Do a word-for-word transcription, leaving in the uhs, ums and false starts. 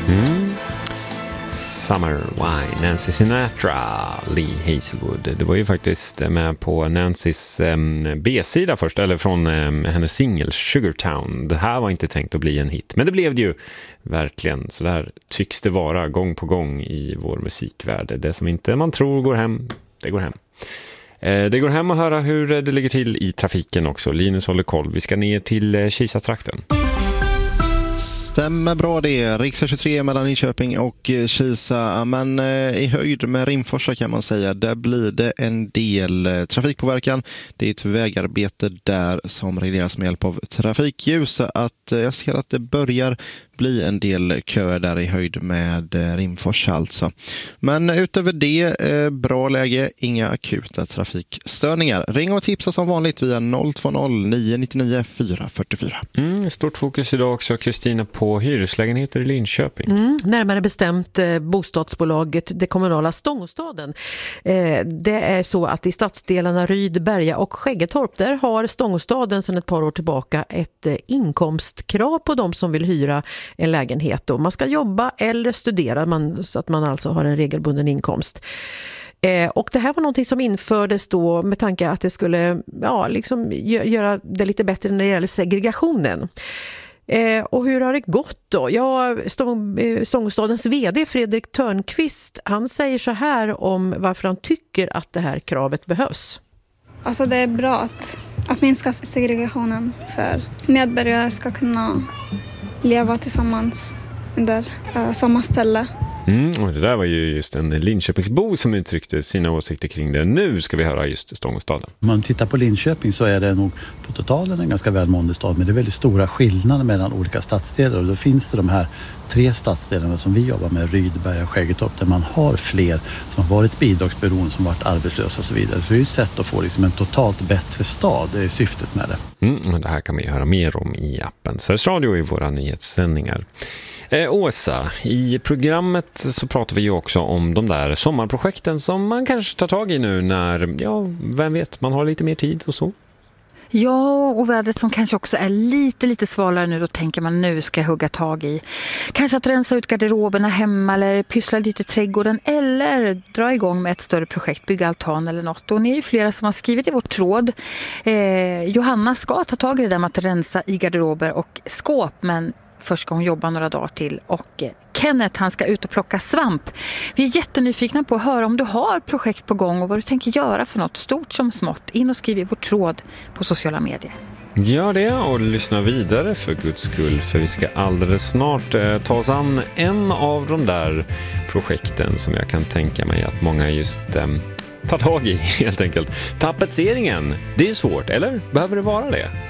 Mm. Summer Wine, Nancy Sinatra, Lee Hazelwood. Det var ju faktiskt med på Nancys um, B-sida först, eller från um, hennes singel Sugartown. Det här var inte tänkt att bli en hit, men det blev det ju verkligen. Så där tycks det vara gång på gång i vår musikvärld. Det som inte man tror går hem, det går hem. Eh, det går hem att höra hur det ligger till i trafiken också. Linus håller koll. Vi ska ner till eh, Kisa-trakten. Stämmer bra det. Riksväg tjugotre mellan Linköping och Kisa. Men i höjd med Rimforsa kan man säga, där blir det en del trafikpåverkan. Det är ett vägarbete där som regleras med hjälp av trafikljus. Att jag ser att det börjar bli en del köer där i höjd med Rimforsa alltså. Men utöver det, bra läge, inga akuta trafikstörningar. Ring och tipsa som vanligt via noll två noll nio nio nio fyra fyra fyra. Mm, stort fokus idag också, Kristina, på hyreslägenheter i Linköping. Mm, närmare bestämt eh, bostadsbolaget Det kommunala Stångåstaden. Eh, det är så att i stadsdelarna Ryd, Berga och Skäggetorp, där har Stångåstaden sedan ett par år tillbaka ett eh, inkomstkrav på de som vill hyra en lägenhet. Och man ska jobba eller studera man, så att man alltså har en regelbunden inkomst. Eh, och det här var någonting som infördes då med tanke att det skulle ja, liksom göra det lite bättre när det gäller segregationen. Eh, och hur har det gått då? Ja, Stång, eh, Stångåstadens vd Fredrik Törnqvist, han säger så här om varför han tycker att det här kravet behövs. Alltså det är bra att, att minska segregationen, för medborgare ska kunna leva tillsammans under uh, samma ställe. Mm, och det där var ju just en Linköpingsbo som uttryckte sina åsikter kring det. Nu ska vi höra just Stångåstaden. Om man tittar på Linköping så är det nog på totalen en ganska välmående stad, men det är väldigt stora skillnader mellan olika stadsdelar, och då finns det de här tre stadsdelarna som vi jobbar med, Ryd, Berga och Skäggetorp, där man har fler som varit bidragsberoende, som varit arbetslösa och så vidare. Så det är ju ett sätt att få liksom en totalt bättre stad, det är syftet med det. Mm, och det här kan man ju höra mer om i appen Sveriges Radio i våra nyhetssändningar. Eh, Åsa, i programmet så pratar vi ju också om de där sommarprojekten som man kanske tar tag i nu när, ja, vem vet, man har lite mer tid och så. Ja, och vädret som kanske också är lite, lite svalare nu, då tänker man nu ska jag hugga tag i. Kanske att rensa ut garderoberna hemma eller pyssla lite i trädgården eller dra igång med ett större projekt, bygga altan eller något. Och ni är ju flera som har skrivit i vår tråd. Eh, Johanna ska ta tag i det där med att rensa i garderober och skåp, men först ska hon jobba några dagar till. Och Kenneth, han ska ut och plocka svamp. Vi är jättenyfikna på att höra om du har projekt på gång och vad du tänker göra för något stort som smått. In och skriv i vår tråd på sociala medier. Gör det och lyssna vidare för Guds skull, för vi ska alldeles snart eh, ta oss an en av de där projekten som jag kan tänka mig att många just eh, tar tag i helt enkelt. Tapetseringen, det är svårt, eller? Behöver det vara det?